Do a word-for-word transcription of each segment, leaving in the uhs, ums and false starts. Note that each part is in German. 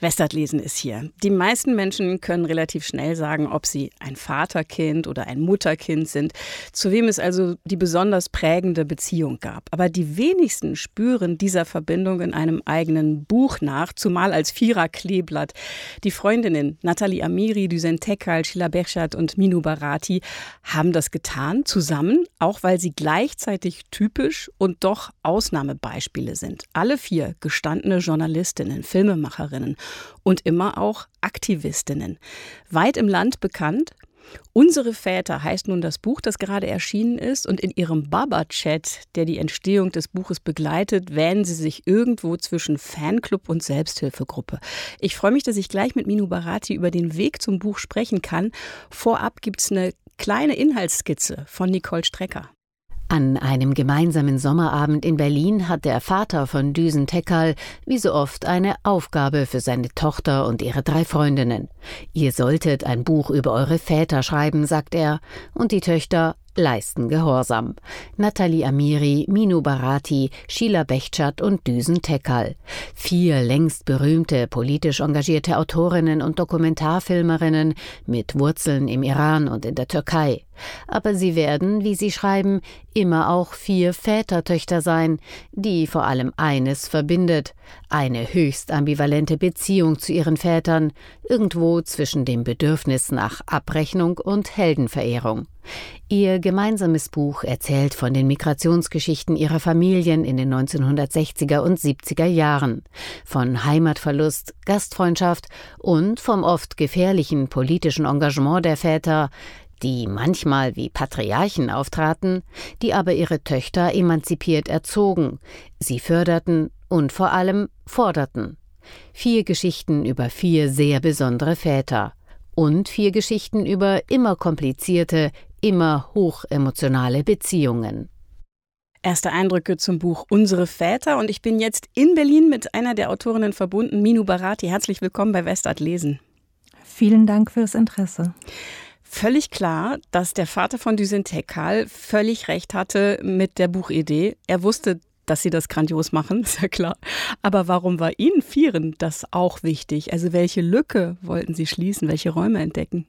Westart-Lesen ist hier. Die meisten Menschen können relativ schnell sagen, ob sie ein Vaterkind oder ein Mutterkind sind, zu wem es also die besonders prägende Beziehung gab. Aber die wenigsten spüren dieser Verbindung in einem eigenen Buch nach, zumal als Vierer-Kleeblatt. Die Freundinnen Nathalie Amiri, Düsen Tekkal, Sheila Behçet und Minu Barati haben das getan, zusammen, auch weil sie gleichzeitig typisch und doch Ausnahmebeispiele sind. Alle vier gestandene Journalistinnen, Filmemacherinnen und immer auch Aktivistinnen. Weit im Land bekannt. Unsere Väter heißt nun das Buch, das gerade erschienen ist. Und in ihrem Baba-Chat, der die Entstehung des Buches begleitet, wähnen sie sich irgendwo zwischen Fanclub und Selbsthilfegruppe. Ich freue mich, dass ich gleich mit Minu Barati über den Weg zum Buch sprechen kann. Vorab gibt es eine kleine Inhaltsskizze von Nicole Strecker. An einem gemeinsamen Sommerabend in Berlin hat der Vater von Düsen Tekkal wie so oft eine Aufgabe für seine Tochter und ihre drei Freundinnen. Ihr solltet ein Buch über eure Väter schreiben, sagt er, und die Töchter leisten Gehorsam. Nathalie Amiri, Minu Barati, Sheila Behçet und Düsen Tekkal. Vier längst berühmte, politisch engagierte Autorinnen und Dokumentarfilmerinnen mit Wurzeln im Iran und in der Türkei. Aber sie werden, wie sie schreiben, immer auch vier Vätertöchter sein, die vor allem eines verbindet: eine höchst ambivalente Beziehung zu ihren Vätern, irgendwo zwischen dem Bedürfnis nach Abrechnung und Heldenverehrung. Ihr gemeinsames Buch erzählt von den Migrationsgeschichten ihrer Familien in den neunzehnhundertsechziger und siebziger Jahren, von Heimatverlust, Gastfreundschaft und vom oft gefährlichen politischen Engagement der Väter, die manchmal wie Patriarchen auftraten, die aber ihre Töchter emanzipiert erzogen, sie förderten und vor allem forderten. Vier Geschichten über vier sehr besondere Väter und vier Geschichten über immer komplizierte, immer hochemotionale Beziehungen. Erste Eindrücke zum Buch Unsere Väter, und ich bin jetzt in Berlin mit einer der Autorinnen verbunden, Minu Barati. Herzlich willkommen bei Westart Lesen. Vielen Dank fürs Interesse. Völlig klar, dass der Vater von Düsen Tekkal völlig recht hatte mit der Buchidee. Er wusste, dass sie das grandios machen, ist ja klar. Aber warum war Ihnen Vieren das auch wichtig? Also welche Lücke wollten Sie schließen, welche Räume entdecken?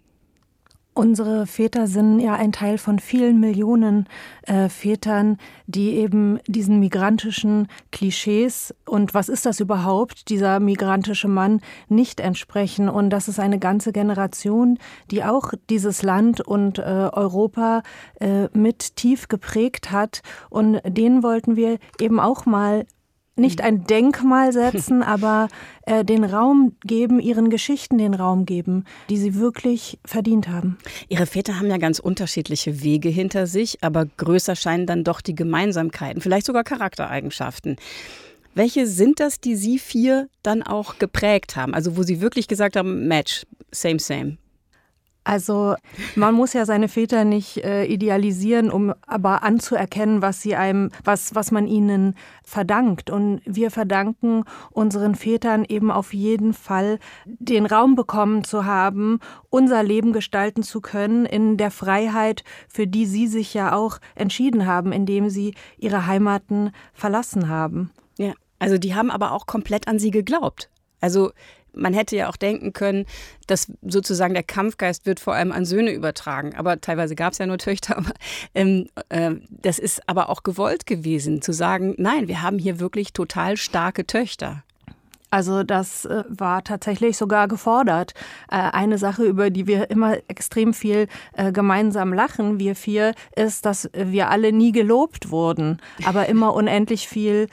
Unsere Väter sind ja ein Teil von vielen Millionen äh, Vätern, die eben diesen migrantischen Klischees und was ist das überhaupt, dieser migrantische Mann, nicht entsprechen. Und das ist eine ganze Generation, die auch dieses Land und äh, Europa äh, mit tief geprägt hat. Und denen wollten wir eben auch mal nicht ein Denkmal setzen, aber äh, den Raum geben, ihren Geschichten den Raum geben, die sie wirklich verdient haben. Ihre Väter haben ja ganz unterschiedliche Wege hinter sich, aber größer scheinen dann doch die Gemeinsamkeiten, vielleicht sogar Charaktereigenschaften. Welche sind das, die Sie vier dann auch geprägt haben? Also wo Sie wirklich gesagt haben, Match, same, same. Also man muss ja seine Väter nicht äh, idealisieren, um aber anzuerkennen, was sie einem, was was man ihnen verdankt. Und wir verdanken unseren Vätern eben auf jeden Fall den Raum bekommen zu haben, unser Leben gestalten zu können in der Freiheit, für die sie sich ja auch entschieden haben, indem sie ihre Heimaten verlassen haben. Ja, also die haben aber auch komplett an sie geglaubt. Also man hätte ja auch denken können, dass sozusagen der Kampfgeist wird vor allem an Söhne übertragen. Aber teilweise gab es ja nur Töchter. Aber, ähm, äh, das ist aber auch gewollt gewesen, zu sagen, nein, wir haben hier wirklich total starke Töchter. Also das äh, war tatsächlich sogar gefordert. Äh, eine Sache, über die wir immer extrem viel äh, gemeinsam lachen, wir vier, ist, dass wir alle nie gelobt wurden, aber immer unendlich viel